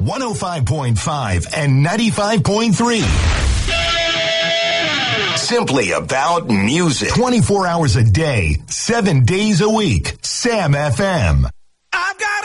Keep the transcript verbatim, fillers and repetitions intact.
one oh five point five and ninety-five point three. Simply about music. twenty-four hours a day, seven days a week. Sam F M. I've got